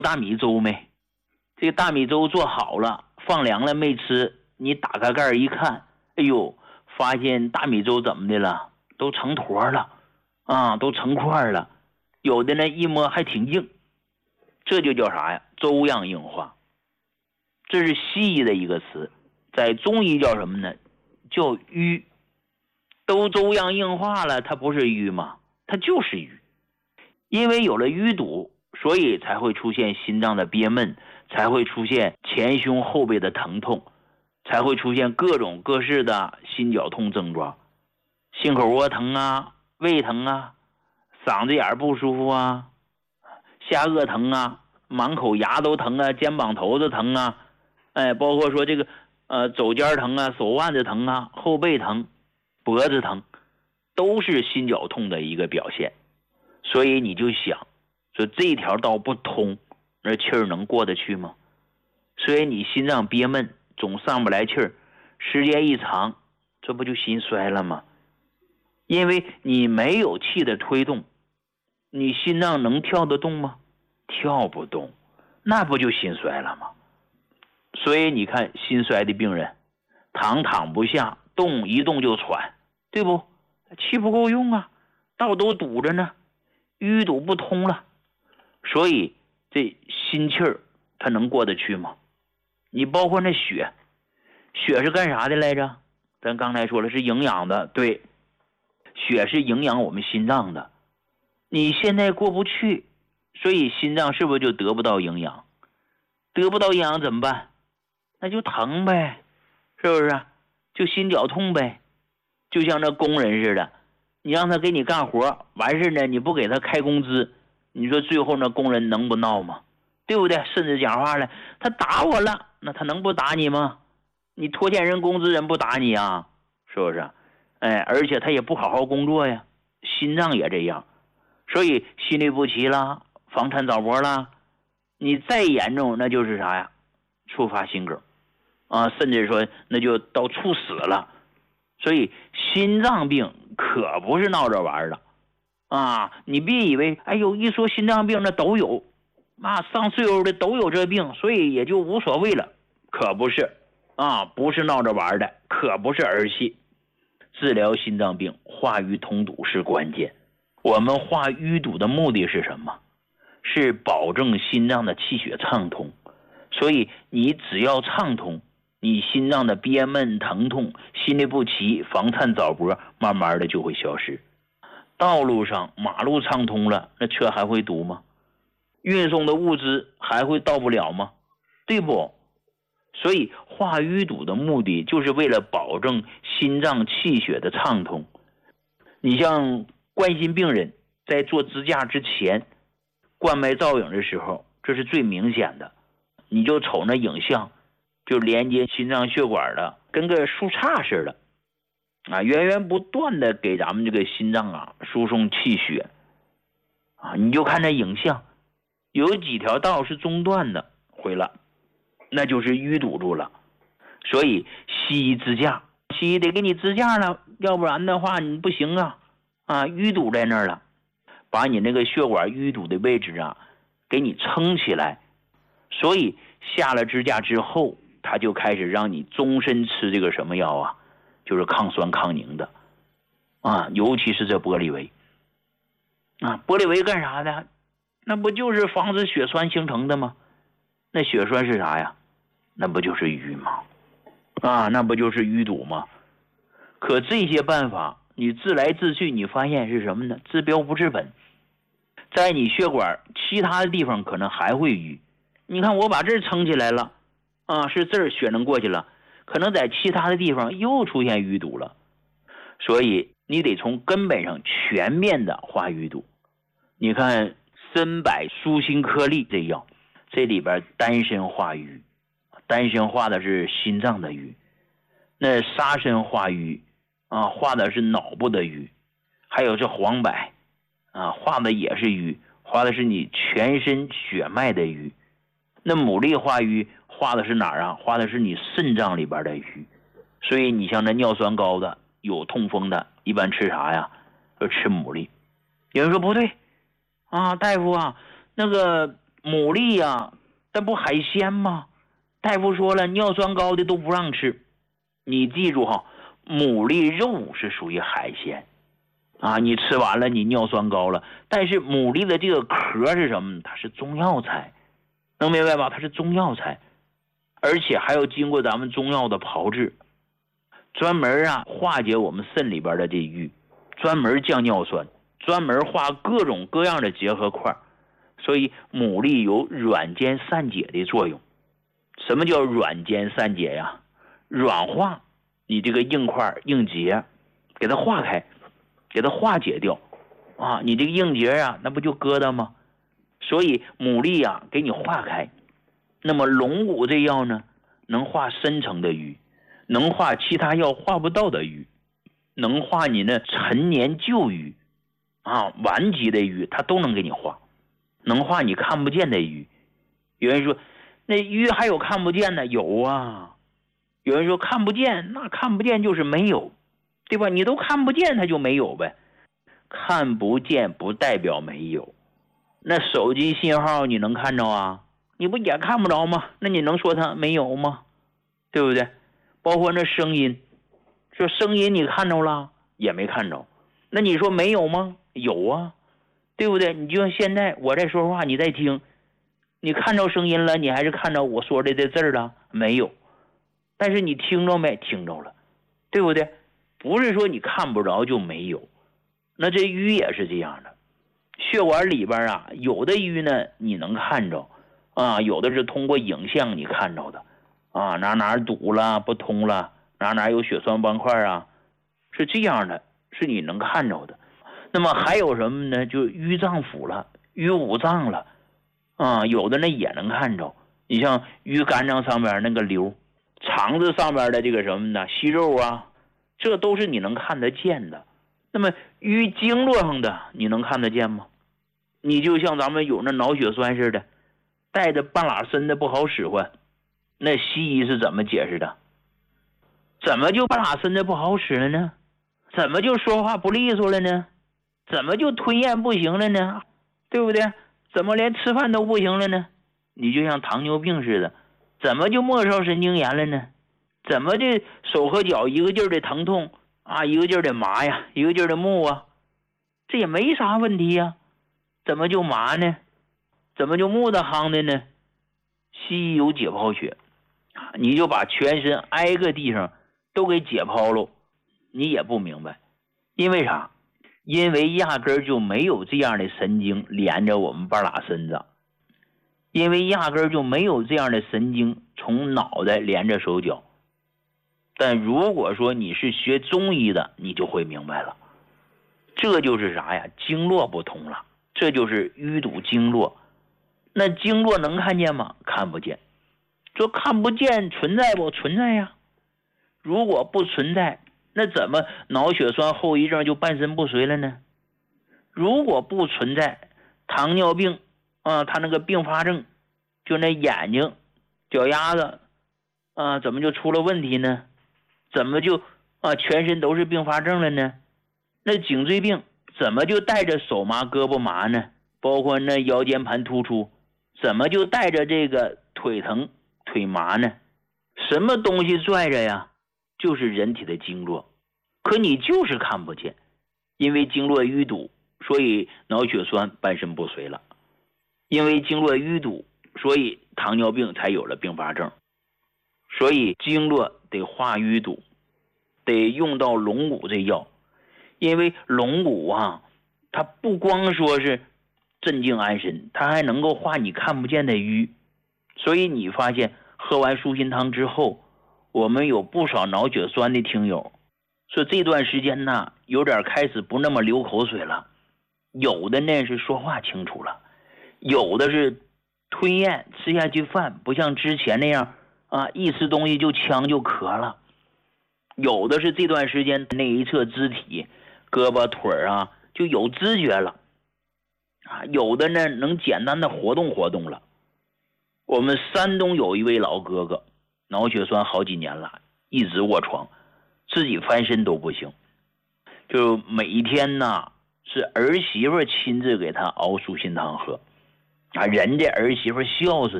大米粥没？这个大米粥做好了，放凉了没吃，你打开盖一看，哎呦，发现大米粥怎么的了？都成坨了啊，都成块了，有的呢一摸还挺硬，这就叫啥呀？粥样硬化。这是西医的一个词，在中医叫什么呢？叫瘀。都粥样硬化了，它不是瘀吗？它就是瘀。因为有了淤堵，所以才会出现心脏的憋闷，才会出现前胸后背的疼痛，才会出现各种各式的心绞痛症状，心口窝疼啊，胃疼啊，嗓子眼不舒服啊，下颚疼啊，满口牙都疼啊，肩膀头子疼啊，包括说这个肘尖疼啊，手腕子疼啊，后背疼，脖子疼，都是心绞痛的一个表现。所以你就想说这条道不通，那气儿能过得去吗？所以你心脏憋闷，总上不来气儿，时间一长，这不就心衰了吗？因为你没有气的推动，你心脏能跳得动吗？跳不动，那不就心衰了吗？所以你看心衰的病人，躺不下，动一动就喘，对不？气不够用啊，道都堵着呢，淤堵不通了，所以这心气儿它能过得去吗？你包括那血是干啥的来着？咱刚才说了是营养的，对，血是营养我们心脏的。你现在过不去，所以心脏是不是就得不到营养？得不到营养怎么办？那就疼呗，是不是？就心绞痛呗。就像那工人似的，你让他给你干活，完事呢你不给他开工资，你说最后那工人能不闹吗？对不对？甚至讲话了，他打我了，那他能不打你吗？你拖欠人工资，人不打你啊，是不是？而且他也不好好工作呀，心脏也这样，所以心律不齐啦，房颤早搏啦，你再严重那就是啥呀？触发心梗啊，甚至说那就到猝死了。所以心脏病可不是闹着玩的啊！你别以为哎呦一说心脏病那都有啊，上岁数的都有这病，所以也就无所谓了，可不是啊，不是闹着玩的，可不是儿戏。治疗心脏病化瘀通堵是关键。我们化淤堵的目的是什么？是保证心脏的气血畅通。所以你只要畅通，你心脏的憋闷疼痛、心律不齐、房颤早搏慢慢的就会消失。道路上马路畅通了，那车还会堵吗？运送的物资还会到不了吗？对不？所以化淤堵的目的就是为了保证心脏气血的畅通。你像冠心病人在做支架之前冠脉造影的时候，这是最明显的。你就瞅那影像，就连接心脏血管的跟个树杈似的啊，源源不断的给咱们这个心脏啊输送气血啊。你就看那影像，有几条道是中断的，毁了，那就是淤堵住了。所以西医支架，西医得给你支架了，要不然的话你不行啊，淤堵在那儿了，把你那个血管淤堵的位置啊给你撑起来。所以下了支架之后，他就开始让你终身吃这个什么药啊，就是抗酸抗凝的啊，尤其是这玻璃维啊，玻璃维干啥的？那不就是防止血栓形成的吗？那血栓是啥呀？那不就是瘀吗？啊，那不就是淤堵吗？可这些办法你治来治去，你发现是什么呢？治标不治本，在你血管其他的地方可能还会淤。你看我把这儿撑起来了啊，是这儿血能过去了，可能在其他的地方又出现淤堵了。所以你得从根本上全面的化淤堵。你看参柏舒心颗粒这药，这里边丹参化瘀，丹参化的是心脏的瘀，那沙参化瘀啊，化的是脑部的瘀，还有这黄柏啊，化的也是瘀，化的是你全身血脉的瘀。那牡蛎化瘀化的是哪儿啊？化的是你肾脏里边的瘀。所以你像那尿酸高的有痛风的，一般吃啥呀？就吃牡蛎。有人说不对啊，大夫啊，那个牡蛎呀，那不海鲜吗？大夫说了，尿酸高的都不让吃。你记住哈，牡蛎肉是属于海鲜啊，你吃完了你尿酸高了，但是牡蛎的这个壳是什么？它是中药材，能明白吧？它是中药材，而且还要经过咱们中药的炮制，专门化解我们肾里边的这瘀，专门降尿酸，专门化各种各样的结合块，所以牡蛎有软坚散解的作用。什么叫软坚散解呀？软化你这个硬块硬结，给它化开，给它化解掉啊！你这个硬结那不就疙瘩吗？所以牡蛎给你化开。那么龙骨这药呢，能化深层的瘀，能化其他药化不到的瘀，能化你那陈年旧瘀顽疾的瘀，它都能给你化，能化你看不见的瘀。有人说那瘀还有看不见的？有啊。有人说看不见，那看不见就是没有，对吧？你都看不见它就没有呗，看不见不代表没有。那手机信号你能看着啊？你不也看不着吗？那你能说它没有吗？对不对？包括那声音，说声音你看着了也没看着，那你说没有吗？有啊，对不对？你就像现在我在说话你在听，你看着声音了，你还是看着我说的这字儿了没有？但是你听着没？听着了，对不对？不是说你看不着就没有。那这瘀也是这样的，血管里边有的瘀呢你能看着有的是通过影像你看着的哪堵了不通了，哪有血栓斑块是这样的，是你能看着的。那么还有什么呢？就淤脏腑了，淤五脏了有的呢也能看着。你像淤肝脏上面那个瘤，肠子上面的这个什么呢？息肉这都是你能看得见的。那么淤经络上的你能看得见吗？你就像咱们有那脑血栓似的，带着半拉身的不好使唤，那西医是怎么解释的？怎么就半拉身的不好使了呢？怎么就说话不利索了呢？怎么就吞咽不行了呢？对不对？怎么连吃饭都不行了呢？你就像糖尿病似的，怎么就末梢神经炎了呢？怎么这手和脚一个劲儿的疼痛一个劲儿的麻呀，一个劲儿的木这也没啥问题呀，怎么就麻呢？怎么就木的夯的呢？西医有解剖学你就把全身挨个地方都给解剖了，你也不明白。因为啥？因为压根儿就没有这样的神经连着我们半拉身子，因为压根儿就没有这样的神经从脑袋连着手脚。但如果说你是学中医的，你就会明白了，这就是啥呀？经络不通了，这就是淤堵经络。那经络能看见吗？看不见。说看不见存在不？存在呀。如果不存在，那怎么脑血栓后遗症就半身不遂了呢？如果不存在，糖尿病他那个并发症，就那眼睛脚丫子怎么就出了问题呢？怎么就全身都是并发症了呢？那颈椎病怎么就带着手麻胳膊麻呢？包括那腰间盘突出怎么就带着这个腿疼腿麻呢？什么东西拽着呀？就是人体的经络，可你就是看不见，因为经络淤堵，所以脑血栓半身不遂了，因为经络淤堵，所以糖尿病才有了并发症。所以经络得化淤堵，得用到龙骨这药，因为龙骨它不光说是镇静安神，它还能够化你看不见的瘀。所以你发现喝完舒心汤之后，我们有不少脑血栓的听友说这段时间有点开始不那么流口水了，有的呢是说话清楚了，有的是吞咽吃下去饭不像之前那样一吃东西就呛就咳了，有的是这段时间那一侧肢体胳膊腿就有知觉了有的呢能简单的活动活动了。我们山东有一位老哥哥，脑血栓好几年了，一直卧床，自己翻身都不行，就每天是儿媳妇亲自给他熬舒心汤喝啊，人家儿媳妇孝顺